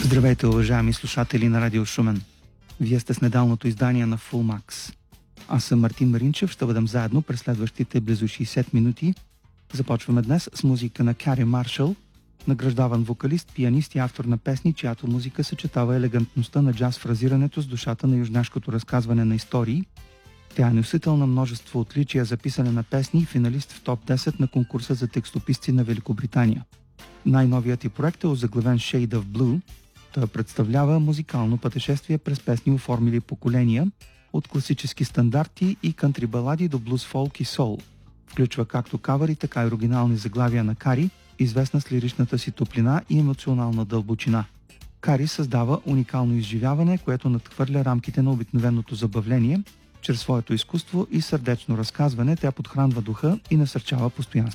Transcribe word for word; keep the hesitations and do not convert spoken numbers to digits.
Здравейте, уважаеми слушатели на Радио Шумен. Вие сте с недалното издание на Full Max. Аз съм Мартин Маринчев, ще бъдем заедно през следващите близо шейсет минути. Започваме днес с музика на Кари Маршал, награждаван вокалист, пианист и автор на песни, чиято музика съчетава елегантността на джаз фразирането с душата на южняшкото разказване на истории. Тя е носител на множество отличия за писане на песни и финалист в топ десет на конкурса за текстописци на Великобритания. Най-новият и проект е озаглавен Shade of Blue. Той представлява музикално пътешествие през песни, оформили поколения, от класически стандарти и кантри балади до блуз, фолк и сол. Включва както кавъри, така и оригинални заглавия на Кари, известна с лиричната си топлина и емоционална дълбочина. Кари създава уникално изживяване, което надхвърля рамките на обикновеното забавление. Чрез своето изкуство и сърдечно разказване тя подхранва духа и насърчава постоянство.